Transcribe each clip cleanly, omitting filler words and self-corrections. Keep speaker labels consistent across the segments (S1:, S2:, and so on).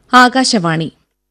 S1: ആകാശവാണി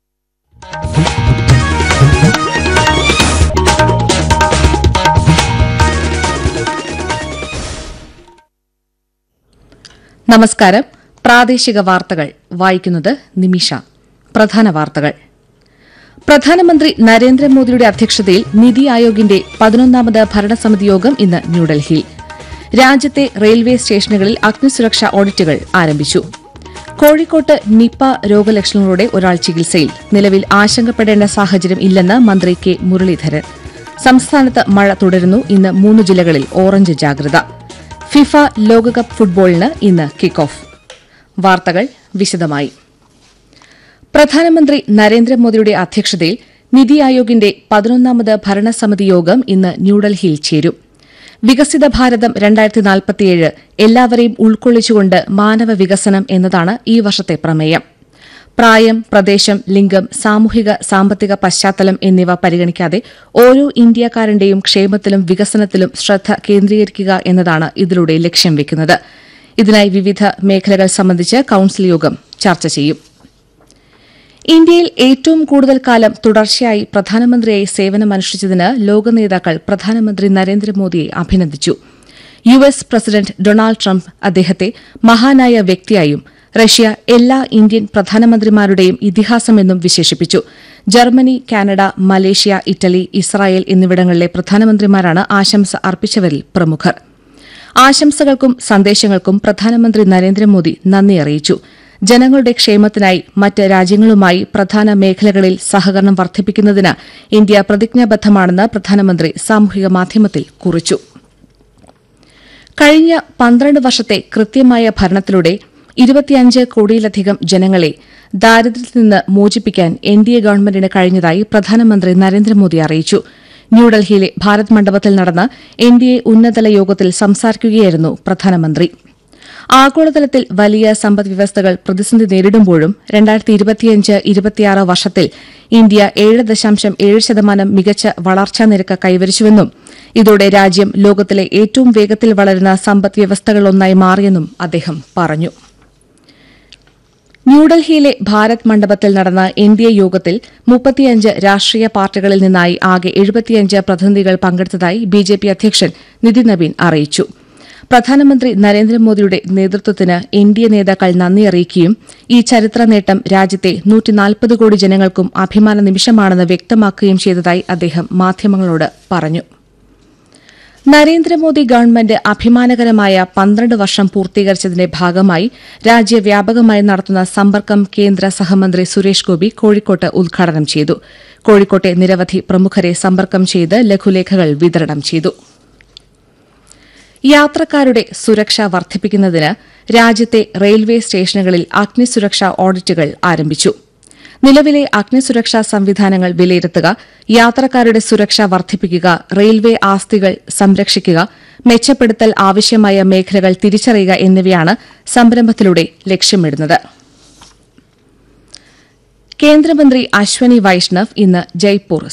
S1: നമസ്കാരം. പ്രാദേശിക വാർത്തകൾ വായിക്കുന്നത് നിമിഷ. പ്രധാന വാർത്തകൾ. പ്രധാനമന്ത്രി നരേന്ദ്രമോദിയുടെ അധ്യക്ഷതയിൽ നിതി ആയോഗിന്റെ 11ാമത് ഭരണസമിതി യോഗം ഇന്ന് ന്യൂഡൽഹിയിൽ. രാജ്യത്തെ റെയിൽവേ സ്റ്റേഷനുകളിൽ അഗ്നിസുരക്ഷാ ഓഡിറ്റുകൾ ആരംഭിച്ചു. കോഴിക്കോട്ട് നിപ രോഗലക്ഷണങ്ങളോടെ ഒരാൾ ചികിത്സയിൽ. നിലവിൽ ആശങ്കപ്പെടേണ്ട സാഹചര്യം ഇല്ലെന്ന് മന്ത്രി കെ മുരളീധരൻ. സംസ്ഥാനത്ത് മഴ തുടരുന്നു. ഇന്ന് 3 ജില്ലകളിൽ ഓറഞ്ച് ജാഗ്രത. ഫിഫ ലോകകപ്പ് ഫുട്ബോളിന് ഇന്ന് കിക്ക് ഓഫ്. വാർത്തകൾ വിശദമായി. പ്രധാനമന്ത്രി നരേന്ദ്രമോദിയുടെ അധ്യക്ഷതയിൽ നിതി ആയോഗിന്റെ 11ാമത് ഭരണസമിതി യോഗം ഇന്ന് ന്യൂഡൽഹിയിൽ ചേരും. വികസിത ഭാരതം 2047 എല്ലാവരെയും ഉൾക്കൊള്ളിച്ചുകൊണ്ട് മാനവ വികസനം എന്നതാണ് ഈ വർഷത്തെ പ്രമേയം. പ്രായം, പ്രദേശം, ലിംഗം, സാമൂഹിക സാമ്പത്തിക പശ്ചാത്തലം എന്നിവ പരിഗണിക്കാതെ ഓരോ ഇന്ത്യക്കാരന്റെയും ക്ഷേമത്തിലും വികസനത്തിലും ശ്രദ്ധ കേന്ദ്രീകരിക്കുക എന്നതാണ് ഇതിലൂടെ ലക്ഷ്യം വെക്കുന്നത്. ഇതിനായി വിവിധ മേഖലകൾ സംബന്ധിച്ച് കൌൺസിൽ യോഗം ചർച്ച ചെയ്യും. ഇന്ത്യയിൽ ഏറ്റവും കൂടുതൽ കാലം തുടർച്ചയായി പ്രധാനമന്ത്രിയായി സേവനമനുഷ്ഠിച്ചതിന് ലോക നേതാക്കൾ പ്രധാനമന്ത്രി നരേന്ദ്രമോദിയെ അഭിനന്ദിച്ചു. യുഎസ് പ്രസിഡന്റ് ഡൊണാൾഡ് ട്രംപ് അദ്ദേഹത്തെ മഹാനായ വ്യക്തിയായും റഷ്യ എല്ലാ ഇന്ത്യൻ പ്രധാനമന്ത്രിമാരുടെയും ഇതിഹാസമെന്നും വിശേഷിപ്പിച്ചു. Germany, Canada, Malaysia, Italy, Israel എന്നിവിടങ്ങളിലെ പ്രധാനമന്ത്രിമാരാണ് ആശംസ അർപ്പിച്ചവരിൽ പ്രമുഖർ. ആശംസകൾക്കും സന്ദേശങ്ങൾക്കും പ്രധാനമന്ത്രി നരേന്ദ്രമോദി നന്ദി അറിയിച്ചു. ജനങ്ങളുടെ ക്ഷേമത്തിനായി മറ്റ് രാജ്യങ്ങളുമായി പ്രധാന മേഖലകളിൽ സഹകരണം വർദ്ധിപ്പിക്കുന്നതിന് ഇന്ത്യ പ്രതിജ്ഞാബദ്ധമാണെന്ന് പ്രധാനമന്ത്രി സാമൂഹിക മാധ്യമത്തിൽ കുറിച്ചു. കഴിഞ്ഞ 12 വർഷത്തെ കൃത്യമായ ഭരണത്തിലൂടെ 25 കോടിയിലധികം ജനങ്ങളെ ദാരിദ്ര്യത്തിൽ നിന്ന് മോചിപ്പിക്കാൻ എൻഡിഎ ഗവൺമെന്റിന് കഴിഞ്ഞതായി പ്രധാനമന്ത്രി നരേന്ദ്രമോദി അറിയിച്ചു. ന്യൂഡൽഹിയിലെ ഭാരത് മണ്ഡപത്തിൽ നടന്ന എൻഡിഎ ഉന്നതതല യോഗത്തിൽ സംസാരിക്കുകയായിരുന്നു പ്രധാനമന്ത്രി. ആഗോളതലത്തിൽ വലിയ സമ്പദ്വ്യവസ്ഥകൾ പ്രതിസന്ധി നേരിടുമ്പോഴും 2025-26 വർഷത്തിൽ ഇന്ത്യ 7.7% മികച്ച വളർച്ചാ നിരക്ക് കൈവരിച്ചുവെന്നും ഇതോടെ രാജ്യം ലോകത്തിലെ ഏറ്റവും വേഗത്തിൽ വളരുന്ന സമ്പദ്വ്യവസ്ഥകളിലൊന്നായി മാറിയെന്നും അദ്ദേഹം പറഞ്ഞു. ന്യൂഡൽഹിയിലെ ഭാരത് മണ്ഡപത്തിൽ നടന്ന എൻഡിഎ യോഗത്തിൽ 35 രാഷ്ട്രീയ പാർട്ടികളിൽ നിന്നായി ആകെ 75 പ്രതിനിധികൾ പങ്കെടുത്തതായി ബിജെപി അധ്യക്ഷൻ നിതിൻ നബീൻ അറിയിച്ചു. പ്രധാനമന്ത്രി നരേന്ദ്രമോദിയുടെ നേതൃത്വത്തിന് എൻഡിഎ നേതാക്കൾ നന്ദി അറിയിക്കുകയും ഈ ചരിത്ര നേട്ടം രാജ്യത്തെ 140 കോടി ജനങ്ങൾക്കും അഭിമാന നിമിഷമാണെന്ന് വ്യക്തമാക്കുകയും ചെയ്തതായി അദ്ദേഹം മാധ്യമങ്ങളോട് പറഞ്ഞു. നരേന്ദ്രമോദി ഗവൺമെന്റ് അഭിമാനകരമായ 12 വർഷം പൂർത്തീകരിച്ചതിന്റെ ഭാഗമായി രാജ്യവ്യാപകമായി നടത്തുന്ന സമ്പർക്കം കേന്ദ്ര സഹമന്ത്രി സുരേഷ് ഗോപി കോഴിക്കോട്ട് ഉദ്ഘാടനം ചെയ്തു. കോഴിക്കോട്ടെ നിരവധി പ്രമുഖരെ സമ്പർക്കം ചെയ്ത് ലഘുലേഖകൾ വിതരണം ചെയ്തു. യാത്രക്കാരുടെ സുരക്ഷ വർദ്ധിപ്പിക്കുന്നതിന് രാജ്യത്തെ റെയിൽവേ സ്റ്റേഷനുകളിൽ അഗ്നിസുരക്ഷാ ഓഡിറ്റുകൾ ആരംഭിച്ചു. നിലവിലെ അഗ്നിസുരക്ഷാ സംവിധാനങ്ങൾ വിലയിരുത്തുക, യാത്രക്കാരുടെ സുരക്ഷ വർദ്ധിപ്പിക്കുക, റെയിൽവേ ആസ്തികൾ സംരക്ഷിക്കുക, മെച്ചപ്പെടുത്തൽ ആവശ്യമായ മേഖലകൾ തിരിച്ചറിയുക എന്നിവയാണ് സംരംഭത്തിലൂടെ ലക്ഷ്യമിടുന്നത്. കേന്ദ്രമന്ത്രി അശ്വനി വൈഷ്ണവ് ഇന്ന് ജയ്പൂർ